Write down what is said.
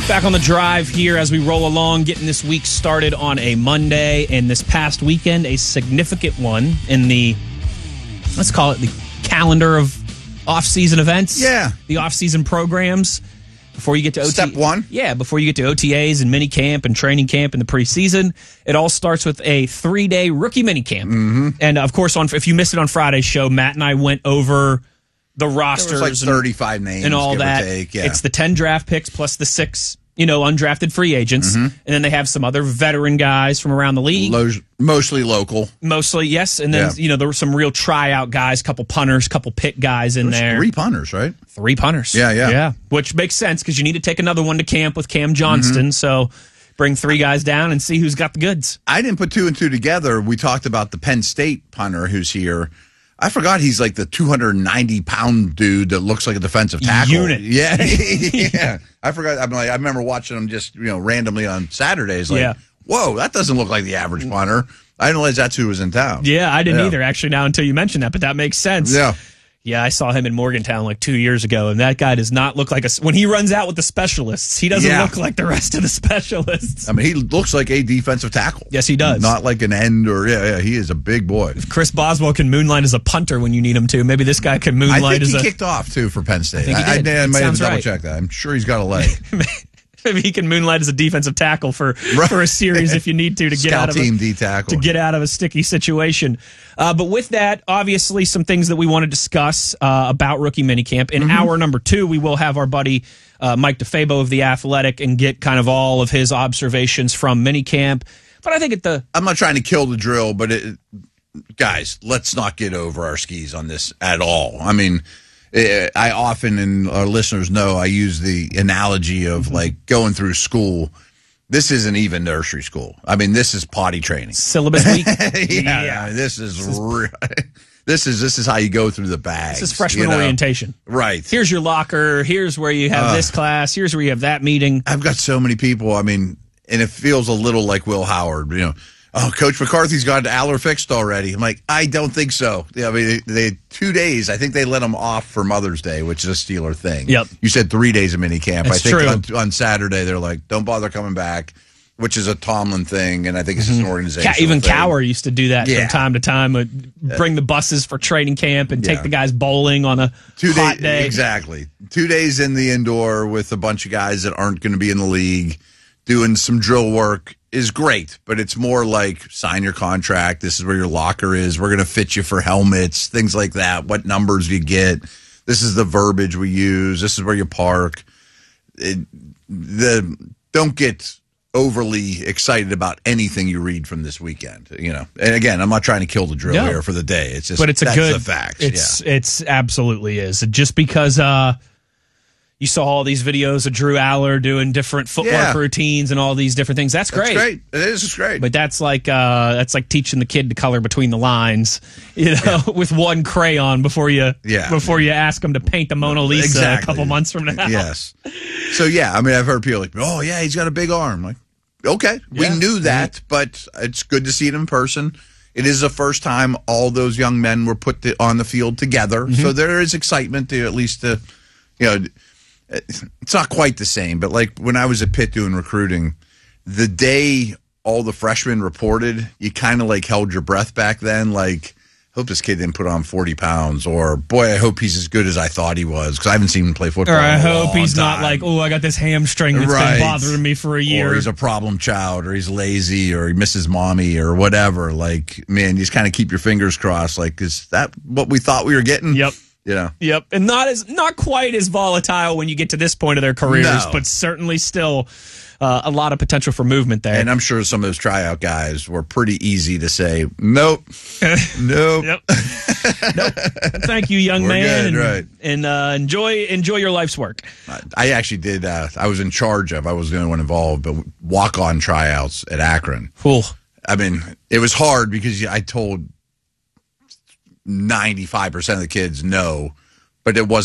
Back on the drive here as we roll along, getting this week started on a Monday, and this past weekend, a significant one in the, let's call it the calendar of off-season events. Yeah. The off-season programs. Before you get to Step one. Yeah, before you get to OTAs and mini camp and training camp in the preseason, it all starts with a 3-day rookie mini camp. Mm-hmm. And of course, if you missed it on Friday's show, Matt and I went over the rosters. There was like 35 names and all give that. Or take. Yeah. It's the 10 draft picks plus the 6, undrafted free agents. Mm-hmm. And then they have some other veteran guys from around the league. Mostly local. Mostly, yes. And then, there were some real tryout guys, couple punters, couple pit guys in there. 3 punters, right? 3 punters. Yeah. Which makes sense because you need to take another one to camp with Cam Johnston. So bring 3 guys down and see who's got the goods. I didn't put 2 and 2 together. We talked about the Penn State punter who's here. I forgot he's like the 290-pound dude that looks like a defensive tackle. Unit. Yeah. Yeah. I forgot. I remember watching him just, randomly on Saturdays. Like, whoa, that doesn't look like the average punter. I didn't realize that's who was in town. Yeah, I didn't either, actually, now until you mentioned that, but that makes sense. Yeah. Yeah, I saw him in Morgantown like 2 years ago, and that guy does not look like when he runs out with the specialists, he doesn't look like the rest of the specialists. I mean, he looks like a defensive tackle. Yes, he does. Not like an end or, he is a big boy. If Chris Boswell can moonlight as a punter when you need him to, maybe this guy can moonlight I think as he kicked off, too, for Penn State. I think he did. I might have Sounds to right. double-check that. I'm sure he's got a leg. Maybe he can moonlight as a defensive tackle for a series if you need to get out of team D tackle to get out of a sticky situation. But with that, obviously, some things that we want to discuss about rookie minicamp. In hour number 2, we will have our buddy Mike DeFabo of The Athletic and get kind of all of his observations from minicamp. But I think I'm not trying to kill the drill, but guys, let's not get over our skis on this at all. I mean, I often, and our listeners know, I use the analogy of like going through school. This isn't even nursery school. I mean, this is potty training. Syllabus week. Yeah. This is how you go through the bags. This is freshman orientation. Right. Here's your locker. Here's where you have this class. Here's where you have that meeting. I've got so many people. I mean, and it feels a little like Will Howard, Oh, Coach McCarthy's got Aller fixed already. I'm like, I don't think so. I mean, they 2 days. I think they let them off for Mother's Day, which is a Steeler thing. Yep. You said 3 days of minicamp. That's I think on Saturday they're like, don't bother coming back, which is a Tomlin thing, and I think it's just an organizational Even thing. Cower used to do that from time to time. Bring the buses for training camp and take the guys bowling on a hot day. Exactly. 2 days in the indoor with a bunch of guys that aren't going to be in the league doing some drill work is great, but it's more like sign your contract. This is where your locker is. We're going to fit you for helmets, things like that. What numbers you get. This is the verbiage we use. This is where you park. Don't get overly excited about anything you read from this weekend. And again, I'm not trying to kill the drill here for the day. It's just, but it's that's the facts. It's absolutely is. Just because you saw all these videos of Drew Aller doing different footwork routines and all these different things. That's great. It is. It's great. But that's like teaching the kid to color between the lines, with one crayon before you ask them to paint the Mona Lisa a couple months from now. Yes. So I mean, I've heard people like, oh yeah, he's got a big arm. Like, okay, we knew that, but it's good to see it in person. It is the first time all those young men were put on the field together, so there is excitement to at least it's not quite the same, but like when I was at Pitt doing recruiting, the day all the freshmen reported, you kind of like held your breath back then. Like, hope this kid didn't put on 40 pounds, or boy, I hope he's as good as I thought he was, because I haven't seen him play football. Or I hope he's not like, oh, I got this hamstring that's been bothering me for a year. Or he's a problem child, or he's lazy, or he misses mommy, or whatever. Like, man, you just kind of keep your fingers crossed. Like, is that what we thought we were getting? Yep. Yep. And not quite as volatile when you get to this point of their careers, but certainly still a lot of potential for movement there. And I'm sure some of those tryout guys were pretty easy to say, nope. Nope. Nope. Thank you, young man. Good, right. And enjoy your life's work. I actually did. I was in charge of, I was the only one involved, but walk-on tryouts at Akron. Cool. I mean, it was hard because I told 95% of the kids no, but it wasn't